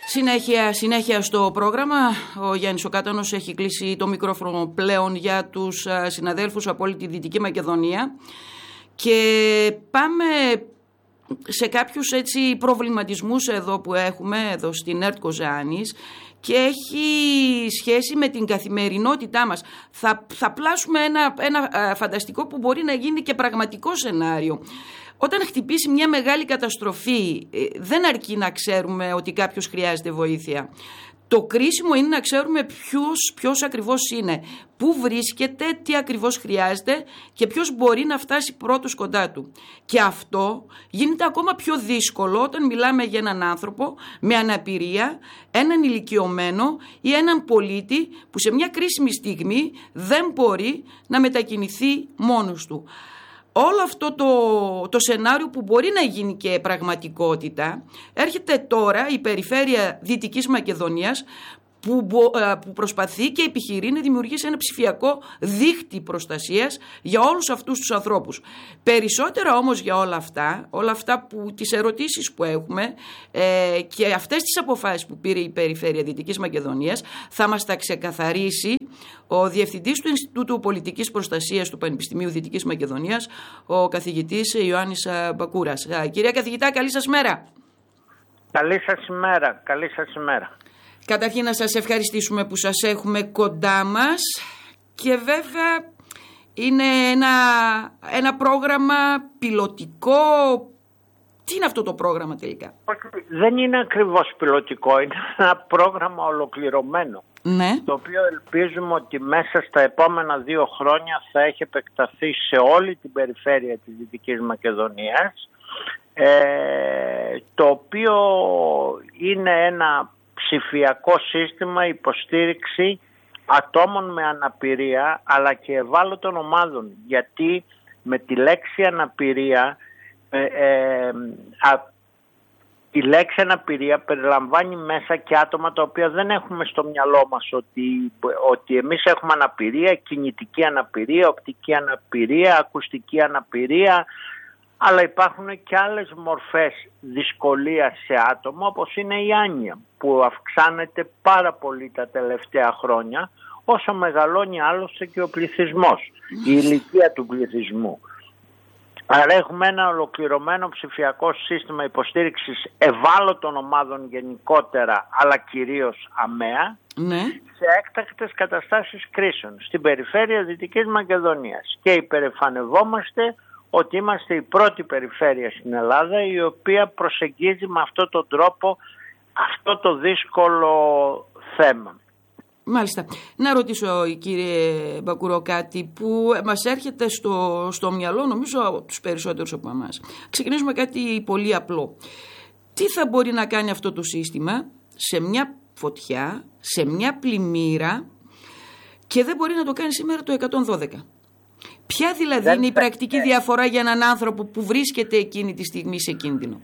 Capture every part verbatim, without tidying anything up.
Συνέχεια, συνέχεια στο πρόγραμμα, ο Γιάννης ο Κάτανος έχει κλείσει το μικρόφωνο πλέον για τους συναδέλφους από όλη τη Δυτική Μακεδονία και πάμε σε κάποιους έτσι προβληματισμούς εδώ που έχουμε εδώ στην ΕΡΤ Κοζάνης και έχει σχέση με την καθημερινότητά μας. Θα, θα πλάσουμε ένα, ένα φανταστικό που μπορεί να γίνει και πραγματικό σενάριο. Όταν χτυπήσει μια μεγάλη καταστροφή, δεν αρκεί να ξέρουμε ότι κάποιος χρειάζεται βοήθεια. Το κρίσιμο είναι να ξέρουμε ποιος, ποιος ακριβώς είναι, πού βρίσκεται, τι ακριβώς χρειάζεται και ποιος μπορεί να φτάσει πρώτος κοντά του. Και αυτό γίνεται ακόμα πιο δύσκολο όταν μιλάμε για έναν άνθρωπο με αναπηρία, έναν ηλικιωμένο ή έναν πολίτη που σε μια κρίσιμη στιγμή δεν μπορεί να μετακινηθεί μόνος του. Όλο αυτό το, το σενάριο που μπορεί να γίνει και πραγματικότητα, έρχεται τώρα η περιφέρεια Δυτικής Μακεδονίας που, που προσπαθεί και επιχειρεί να δημιουργήσει ένα ψηφιακό δίχτυ προστασίας για όλους αυτούς τους ανθρώπους. Περισσότερα όμως για όλα αυτά, όλα αυτά που, τις ερωτήσεις που έχουμε ε, και αυτές τις αποφάσεις που πήρε η περιφέρεια Δυτικής Μακεδονίας θα μας τα ξεκαθαρίσει ο Διευθυντής του Ινστιτούτου Πολιτικής Προστασίας του Πανεπιστημίου Δυτικής Μακεδονίας, ο καθηγητής Ιωάννης Μπακούρας. Κυρία καθηγητά, καλή σας μέρα. Καλή σας ημέρα, καλή σας ημέρα. Καταρχήν να σας ευχαριστήσουμε που σας έχουμε κοντά μας και βέβαια είναι ένα, ένα πρόγραμμα πιλωτικό. Τι είναι αυτό το πρόγραμμα τελικά? Δεν είναι ακριβώς πιλωτικό, είναι ένα πρόγραμμα ολοκληρωμένο. Ναι. Το οποίο ελπίζουμε ότι μέσα στα επόμενα δύο χρόνια θα έχει επεκταθεί σε όλη την περιφέρεια της Δυτικής Μακεδονίας, ε, το οποίο είναι ένα ψηφιακό σύστημα υποστήριξη ατόμων με αναπηρία αλλά και ευάλωτων ομάδων, γιατί με τη λέξη αναπηρία ε, ε, α, η λέξη αναπηρία περιλαμβάνει μέσα και άτομα τα οποία δεν έχουμε στο μυαλό μας ότι, ότι εμείς έχουμε αναπηρία, κινητική αναπηρία, οπτική αναπηρία, ακουστική αναπηρία, αλλά υπάρχουν και άλλες μορφές δυσκολίας σε άτομα όπως είναι η άνοια που αυξάνεται πάρα πολύ τα τελευταία χρόνια όσο μεγαλώνει άλλωστε και ο πληθυσμός, η ηλικία του πληθυσμού. Άρα έχουμε ένα ολοκληρωμένο ψηφιακό σύστημα υποστήριξης ευάλωτων ομάδων γενικότερα, αλλά κυρίως ΑΜΕΑ, ναι, σε έκτακτες καταστάσεις κρίσεων στην περιφέρεια Δυτικής Μακεδονίας. Και υπερηφανευόμαστε ότι είμαστε η πρώτη περιφέρεια στην Ελλάδα η οποία προσεγγίζει με αυτόν τον τρόπο αυτό το δύσκολο θέμα. Μάλιστα. Να ρωτήσω, κύριε Μπακουρό, κάτι που μας έρχεται στο, στο μυαλό, νομίζω από τους περισσότερους από εμάς. Ξεκινήσουμε κάτι πολύ απλό. Τι θα μπορεί να κάνει αυτό το σύστημα σε μια φωτιά, σε μια πλημμύρα και δεν μπορεί να το κάνει σήμερα το εκατόν δώδεκα. Ποια δηλαδή δεν είναι η πρακτική διαφορά για έναν άνθρωπο που βρίσκεται εκείνη τη στιγμή σε κίνδυνο?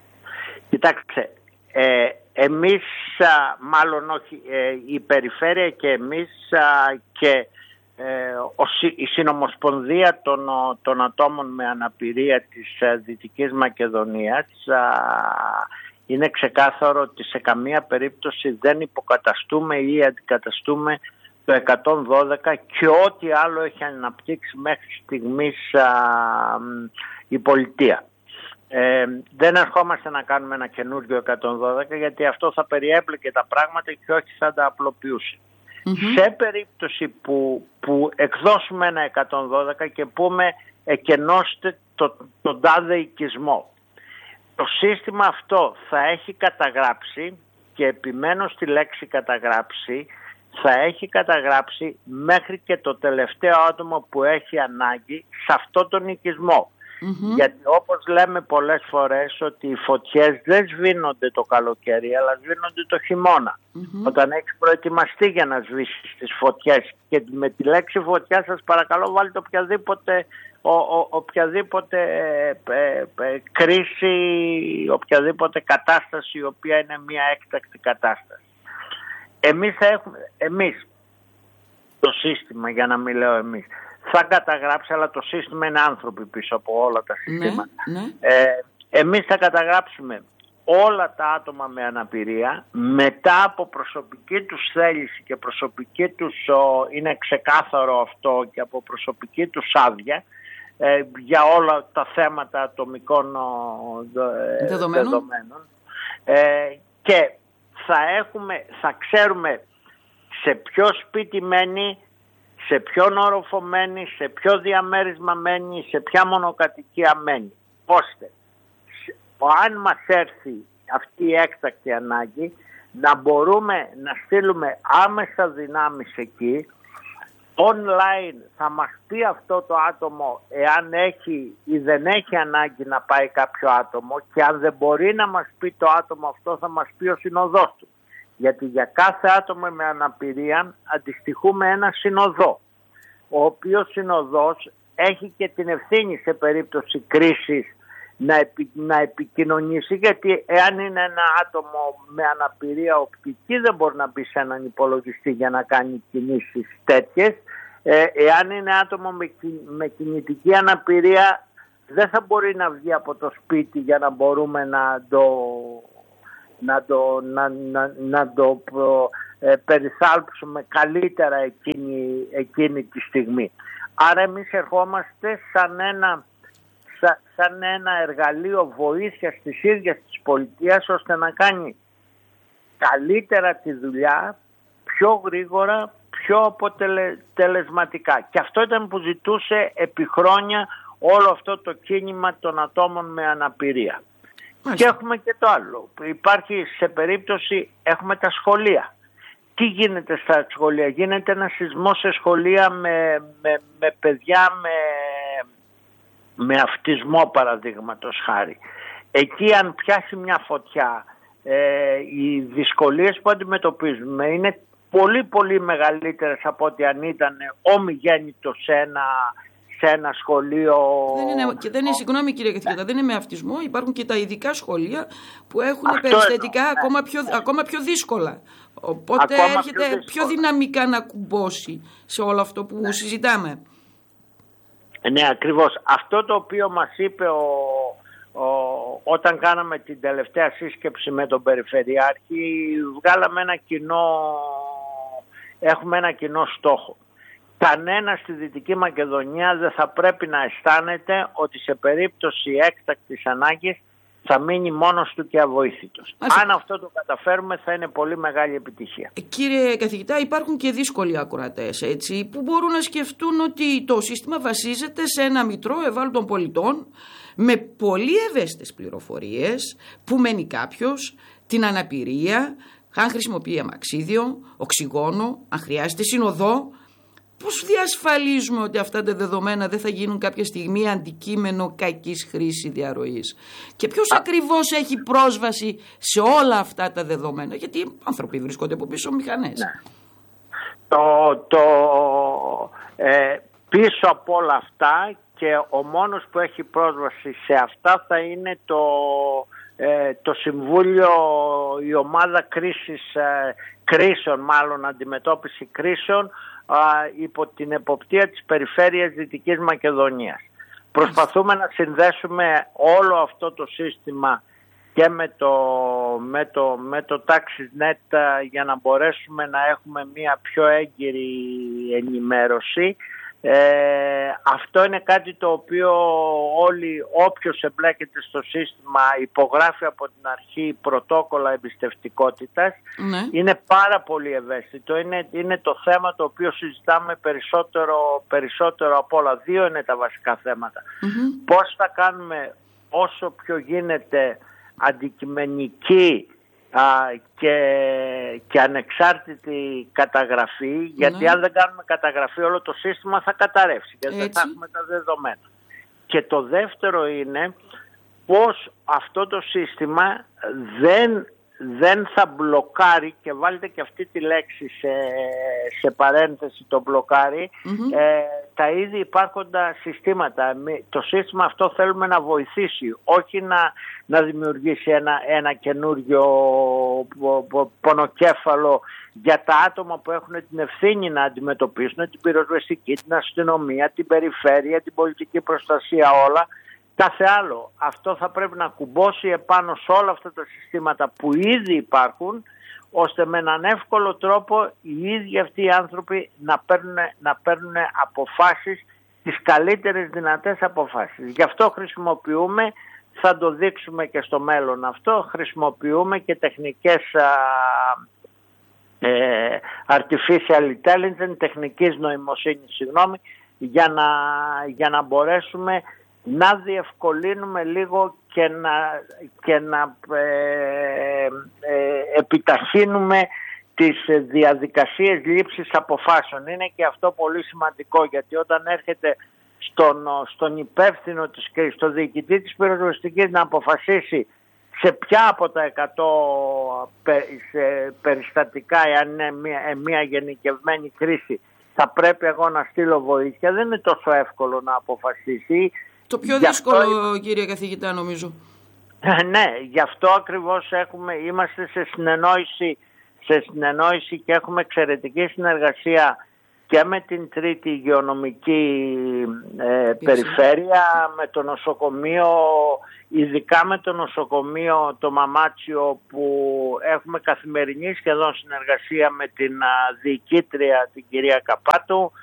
Κοιτάξτε, ε, εμείς, α, μάλλον όχι, ε, η περιφέρεια και εμείς α, και ε, ο, η Συνομοσπονδία των, των ατόμων με αναπηρία της α, Δυτικής Μακεδονίας α, είναι ξεκάθαρο ότι σε καμία περίπτωση δεν υποκαταστούμε ή αντικαταστούμε το εκατόν δώδεκα και ό,τι άλλο έχει αναπτύξει μέχρι στιγμής α, η πολιτεία. Ε, δεν ερχόμαστε να κάνουμε ένα καινούργιο εκατόν δώδεκα γιατί αυτό θα περιέπλεκε τα πράγματα και όχι θα τα απλοποιούσε. Mm-hmm. Σε περίπτωση που, που εκδώσουμε ένα εκατόν δώδεκα και πούμε εκενώστε το, τον τάδε οικισμό, το σύστημα αυτό θα έχει καταγράψει, και επιμένω στη λέξη καταγράψει, θα έχει καταγράψει μέχρι και το τελευταίο άτομο που έχει ανάγκη σε αυτό τον οικισμό. Mm-hmm. Γιατί όπως λέμε πολλές φορές ότι οι φωτιές δεν σβήνονται το καλοκαίρι αλλά σβήνονται το χειμώνα. Mm-hmm. Όταν έχεις προετοιμαστεί για να σβήσεις τις φωτιές, και με τη λέξη φωτιά σας παρακαλώ βάλτε οποιαδήποτε, ο, ο, οποιαδήποτε ε, ε, ε, κρίση, οποιαδήποτε κατάσταση η οποία είναι μια έκτακτη κατάσταση. Εμείς θα έχουμε, εμείς το σύστημα, για να μην λέω εμείς, θα καταγράψει, αλλά το σύστημα είναι άνθρωποι πίσω από όλα τα συστήματα. Ναι, ναι. Ε, εμείς θα καταγράψουμε όλα τα άτομα με αναπηρία μετά από προσωπική τους θέληση και προσωπική τους, είναι ξεκάθαρο αυτό, και από προσωπική τους άδεια ε, για όλα τα θέματα ατομικών ε, δεδομένων, δεδομένων. Ε, και θα, έχουμε, θα ξέρουμε σε ποιο σπίτι μένει, σε ποιον όροφο μένει, σε ποιο διαμέρισμα μένει, σε ποια μονοκατοικία μένει. Ώστε αν μας έρθει αυτή η έκτακτη ανάγκη, να μπορούμε να στείλουμε άμεσα δυνάμεις εκεί. Online θα μας πει αυτό το άτομο εάν έχει ή δεν έχει ανάγκη να πάει κάποιο άτομο, και αν δεν μπορεί να μας πει το άτομο αυτό, θα μας πει ο συνοδός του. Γιατί για κάθε άτομο με αναπηρία αντιστοιχούμε ένα συνοδό, ο οποίος συνοδός έχει και την ευθύνη σε περίπτωση κρίσης να, επι, να επικοινωνήσει, γιατί εάν είναι ένα άτομο με αναπηρία οπτική δεν μπορεί να μπει σε έναν υπολογιστή για να κάνει κινήσεις τέτοιες. Ε, εάν είναι άτομο με, με κινητική αναπηρία δεν θα μπορεί να βγει από το σπίτι για να μπορούμε να το, να το, να, να, να το ε, περιθάλψουμε καλύτερα εκείνη, εκείνη τη στιγμή. Άρα εμείς ερχόμαστε σαν ένα σαν ένα εργαλείο βοήθειας της ίδιας της πολιτείας, ώστε να κάνει καλύτερα τη δουλειά, πιο γρήγορα, πιο αποτελεσματικά. Και αυτό ήταν που ζητούσε επί χρόνια όλο αυτό το κίνημα των ατόμων με αναπηρία. Μάλιστα. Και έχουμε και το άλλο. Υπάρχει σε περίπτωση, έχουμε τα σχολεία. Τι γίνεται στα σχολεία? Γίνεται ένα σεισμός σε σχολεία με, με, με παιδιά με... με αυτισμό, παραδείγματος χάρη. Εκεί αν πιάσει μια φωτιά, ε, οι δυσκολίες που αντιμετωπίζουμε είναι πολύ πολύ μεγαλύτερες από ό,τι αν ήταν ομιγέννητο σε ένα, σε ένα σχολείο. Δεν είναι, και δεν είναι, συγγνώμη κύριε καθηγητά, δεν είναι με αυτισμό, υπάρχουν και τα ειδικά σχολεία που έχουν αυτό περιστατικά εννοώ, ακόμα, ναι. πιο, ακόμα πιο δύσκολα. Οπότε ακόμα έρχεται πιο, πιο δυναμικά να κουμπώσει σε όλο αυτό που ναι. συζητάμε. Ναι, ακριβώς. Αυτό το οποίο μας είπε ο, ο, όταν κάναμε την τελευταία σύσκεψη με τον Περιφερειάρχη, βγάλαμε ένα κοινό, έχουμε ένα κοινό στόχο. Κανένα στη Δυτική Μακεδονία δεν θα πρέπει να αισθάνεται ότι σε περίπτωση έκτακτης ανάγκης θα μείνει μόνος του και αβοήθητος. Ας... Αν αυτό το καταφέρουμε θα είναι πολύ μεγάλη επιτυχία. Κύριε καθηγητά, υπάρχουν και δύσκολοι ακροατές, έτσι, που μπορούν να σκεφτούν ότι το σύστημα βασίζεται σε ένα μητρό ευάλωτων πολιτών με πολύ ευαίσθητες πληροφορίες, που μένει κάποιος, την αναπηρία, αν χρησιμοποιεί αμαξίδιο, οξυγόνο, αν χρειάζεται συνοδό. Πώς διασφαλίζουμε ότι αυτά τα δεδομένα δεν θα γίνουν κάποια στιγμή αντικείμενο κακής χρήσης διαρροής? Και ποιος Α... ακριβώς έχει πρόσβαση σε όλα αυτά τα δεδομένα? Γιατί οι άνθρωποι βρίσκονται από πίσω μηχανές. Ναι. Το, το, ε, πίσω από όλα αυτά, και ο μόνος που έχει πρόσβαση σε αυτά θα είναι το, ε, το Συμβούλιο, η ομάδα κρίσης, ε, κρίσεων, μάλλον αντιμετώπιση κρίσεων, υπό την εποπτεία της Περιφέρειας Δυτικής Μακεδονίας. Προσπαθούμε να συνδέσουμε όλο αυτό το σύστημα και με το, με το, με το TaxisNet για να μπορέσουμε να έχουμε μια πιο έγκυρη ενημέρωση. Ε, αυτό είναι κάτι το οποίο όλοι, όποιος εμπλέκεται στο σύστημα, υπογράφει από την αρχή πρωτόκολλα εμπιστευτικότητας. Ναι. Είναι πάρα πολύ ευαίσθητο. Είναι, είναι το θέμα το οποίο συζητάμε περισσότερο, περισσότερο από όλα. Δύο είναι τα βασικά θέματα. Mm-hmm. Πώς θα κάνουμε όσο πιο γίνεται αντικειμενική Α, και, και ανεξάρτητη καταγραφή, γιατί ναι. αν δεν κάνουμε καταγραφή όλο το σύστημα θα καταρρεύσει, γιατί δεν θα έχουμε τα δεδομένα. Και το δεύτερο είναι πως αυτό το σύστημα δεν, δεν θα μπλοκάρει, και βάλτε και αυτή τη λέξη σε, σε παρένθεση, το μπλοκάρει, mm-hmm. ε, τα ήδη υπάρχοντα συστήματα. Το σύστημα αυτό θέλουμε να βοηθήσει, όχι να, να δημιουργήσει ένα, ένα καινούριο πονοκέφαλο για τα άτομα που έχουν την ευθύνη να αντιμετωπίσουν την πυροσβεστική, την αστυνομία, την περιφέρεια, την πολιτική προστασία, όλα. κάθε άλλο. Αυτό θα πρέπει να κουμπώσει επάνω σε όλα αυτά τα συστήματα που ήδη υπάρχουν, ώστε με έναν εύκολο τρόπο οι ίδιοι αυτοί οι άνθρωποι να παίρνουν, να παίρνουν αποφάσεις, τις καλύτερες δυνατές αποφάσεις. Γι' αυτό χρησιμοποιούμε, θα το δείξουμε και στο μέλλον αυτό, χρησιμοποιούμε και τεχνικές α, ε, artificial intelligence, τεχνικής νοημοσύνης, συγγνώμη, για να, για να μπορέσουμε να διευκολύνουμε λίγο και να, και να ε, ε, επιταχύνουμε τις διαδικασίες λήψης αποφάσεων. Είναι και αυτό πολύ σημαντικό, γιατί όταν έρχεται στον, στον υπεύθυνο της και στο διοικητή της πυροσβεστικής να αποφασίσει σε ποια από τα εκατό περιστατικά, εάν είναι μια, μια γενικευμένη κρίση, θα πρέπει εγώ να στείλω βοήθεια, δεν είναι τόσο εύκολο να αποφασίσει. Το πιο γι δύσκολο, αυτό... κύριε καθηγητά, νομίζω. Ναι, γι' αυτό ακριβώς έχουμε, είμαστε σε συνεννόηση, σε συνεννόηση και έχουμε εξαιρετική συνεργασία και με την Τρίτη Υγειονομική ε, Περιφέρεια, με το νοσοκομείο, ειδικά με το νοσοκομείο το Μαμάτσιο, που έχουμε καθημερινή σχεδόν συνεργασία με την α, διοικήτρια, την κυρία Καπάτου.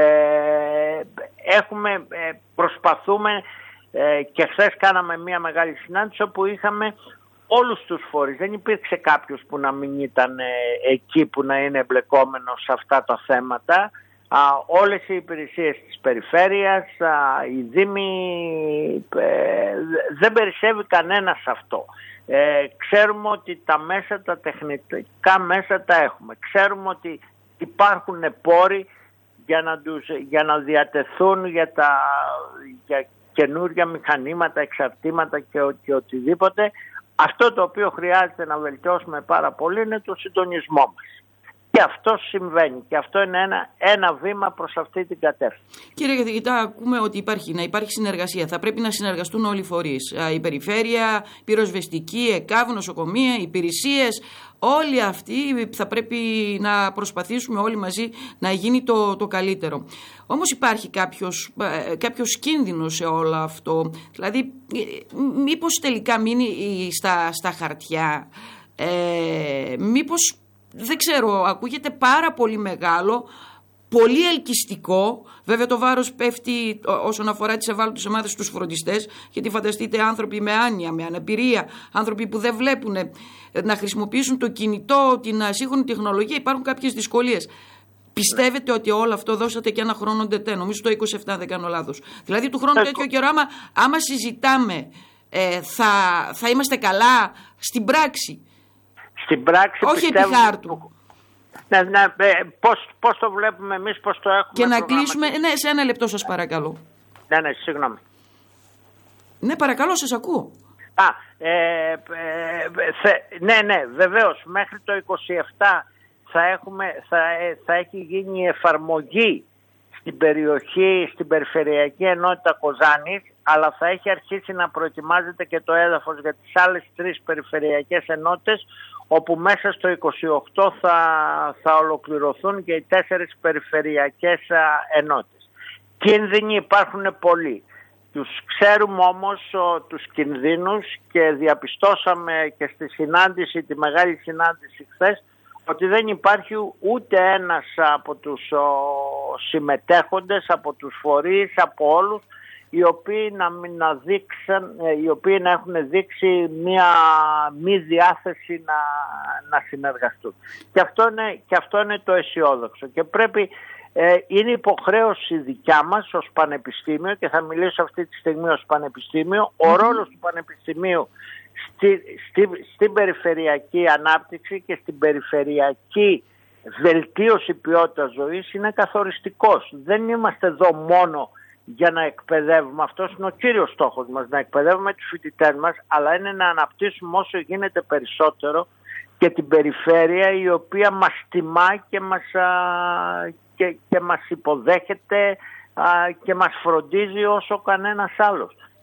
Ε, έχουμε, ε, προσπαθούμε ε, και χθες κάναμε μια μεγάλη συνάντηση όπου είχαμε όλους τους φορείς. Δεν υπήρξε κάποιος που να μην ήταν ε, εκεί, που να είναι εμπλεκόμενος σε αυτά τα θέματα. Α, όλες οι υπηρεσίες της περιφέρειας, α, οι δήμοι, ε, δεν περισσεύει κανένας αυτό. Ε, ξέρουμε ότι τα μέσα, τα τεχνικά μέσα τα έχουμε. Ξέρουμε ότι υπάρχουν πόροι για να, τους, για να διατεθούν για, τα, για καινούργια μηχανήματα, εξαρτήματα και, και οτιδήποτε. Αυτό το οποίο χρειάζεται να βελτιώσουμε πάρα πολύ είναι το συντονισμό μας. Και αυτό συμβαίνει και αυτό είναι ένα, ένα βήμα προς αυτή την κατεύθυνση. Κύριε καθηγητά, ακούμε ότι υπάρχει, να υπάρχει συνεργασία. Θα πρέπει να συνεργαστούν όλοι οι φορείς. Η περιφέρεια, πυροσβεστική, ΕΚΑΒ, νοσοκομεία, υπηρεσίες. Όλοι αυτοί θα πρέπει να προσπαθήσουμε όλοι μαζί να γίνει το, το καλύτερο. Όμως υπάρχει κάποιος, κάποιος κίνδυνος σε όλο αυτό. Δηλαδή, μήπως τελικά μείνει στα, στα χαρτιά, ε, μήπως... Δεν ξέρω, ακούγεται πάρα πολύ μεγάλο, πολύ ελκυστικό. Βέβαια το βάρος πέφτει όσον αφορά τις ευάλωτες ομάδες στους φροντιστές, γιατί φανταστείτε άνθρωποι με άνοια, με αναπηρία, άνθρωποι που δεν βλέπουν να χρησιμοποιήσουν το κινητό, την σύγχρονη τεχνολογία, υπάρχουν κάποιες δυσκολίες. Πιστεύετε ότι όλο αυτό δώσατε και ένα χρόνο ντετέ, νομίζω το είκοσι επτά, δεν κάνω λάθος. Δηλαδή του χρόνου τέτοιο καιρό, άμα, άμα συζητάμε, ε, θα, θα είμαστε καλά στην πράξη. Στην πράξη, όχι επί χάρτου. Ναι, ναι, πώς, πώς το βλέπουμε εμείς, πώς το έχουμε. Και να κλείσουμε, ναι, σε ένα λεπτό σας παρακαλώ. Ναι, ναι, συγγνώμη. Ναι, παρακαλώ, σας ακούω. Α, ε, ε, θε, ναι, ναι, βεβαίως, μέχρι το είκοσι επτά θα, έχουμε, θα, θα έχει γίνει η εφαρμογή στην περιοχή, στην Περιφερειακή Ενότητα Κοζάνης, αλλά θα έχει αρχίσει να προετοιμάζεται και το έδαφος για τις άλλες τρεις περιφερειακές ενότητες, όπου μέσα στο είκοσι οκτώ θα, θα ολοκληρωθούν και οι τέσσερις περιφερειακές ενότητες. Κίνδυνοι υπάρχουν πολλοί. Τους ξέρουμε όμως ο, τους κινδύνους και διαπιστώσαμε και στη συνάντηση, τη μεγάλη συνάντηση χθες, ότι δεν υπάρχει ούτε ένας από τους ο, συμμετέχοντες, από τους φορείς, από όλους, οι οποίοι να, να, δείξαν, οι οποίοι να έχουν δείξει μια μη διάθεση να, να συνεργαστούν. Και αυτό, είναι, και αυτό είναι το αισιόδοξο. Και πρέπει, ε, είναι υποχρέωση δικιά μας ως Πανεπιστήμιο, και θα μιλήσω αυτή τη στιγμή ως Πανεπιστήμιο, ο ρόλος του Πανεπιστημίου στη, στη, στην περιφερειακή ανάπτυξη και στην περιφερειακή βελτίωση ποιότητας ζωής είναι καθοριστικός. Δεν είμαστε εδώ μόνο για να εκπαιδεύουμε, αυτός είναι ο κύριος στόχος μας, να εκπαιδεύουμε τους φοιτητές μας, αλλά είναι να αναπτύσσουμε όσο γίνεται περισσότερο και την περιφέρεια, η οποία μας τιμά και μας, α, και, και μας υποδέχεται α, και μας φροντίζει όσο κανένας άλλος.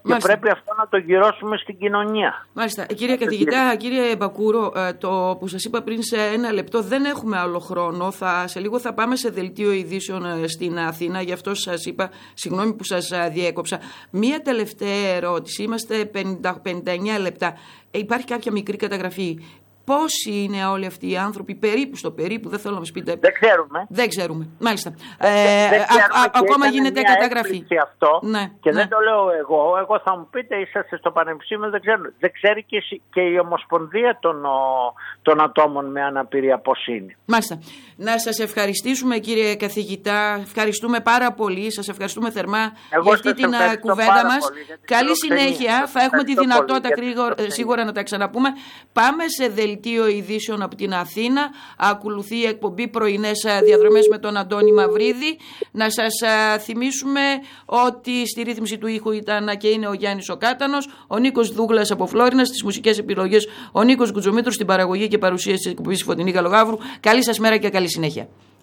Μάλιστα. Και πρέπει αυτό να το γυρώσουμε στην κοινωνία. Μάλιστα. Κύριε καθηγητά, κύριε Μπακούρο, το που σας είπα πριν σε ένα λεπτό, δεν έχουμε άλλο χρόνο. Θα, σε λίγο θα πάμε σε δελτίο ειδήσεων στην Αθήνα, γι' αυτό σας είπα, συγγνώμη που σας διέκοψα. Μία τελευταία ερώτηση, είμαστε πενήντα, πενήντα εννέα λεπτά. Υπάρχει κάποια μικρή καταγραφή? Πόσοι είναι όλοι αυτοί οι άνθρωποι, περίπου στο περίπου, δεν θέλω να μας πείτε. Δεν ξέρουμε. Δεν ξέρουμε, μάλιστα. Δεν, ε, δεν α, α, ακόμα γίνεται καταγραφή. Αυτό, ναι, και ναι. δεν το λέω εγώ. Εγώ θα μου πείτε, είσαστε στο Πανεπιστήμιο, δεν ξέρω. Δεν ξέρει και, και η Ομοσπονδία των, των ατόμων με αναπηρία πώς είναι. Μάλιστα. Να σας ευχαριστήσουμε, κύριε καθηγητά. Ευχαριστούμε πάρα πολύ. Σας ευχαριστούμε θερμά εγώ για αυτή την κουβέντα μας. Καλή συνέχεια. Θα έχουμε τη δυνατότητα γρήγορα, σίγουρα να τα ξαναπούμε. Πάμε σε δελτίο ειδήσεων από την Αθήνα. Ακολουθεί η εκπομπή Πρωινές Διαδρομές με τον Αντώνη Μαυρίδη. Να σας θυμίσουμε ότι στη ρύθμιση του ήχου ήταν και είναι ο Γιάννης ο Κάτανος, ο Νίκος Δούγλας από Φλόρινα, στις μουσικές επιλογές ο Νίκος Γκουτζομήτρου, στην παραγωγή και παρουσίαση της εκπομπής Φωτεινή Καλογάβρου. Καλή σας μέρα και καλή συνέχεια.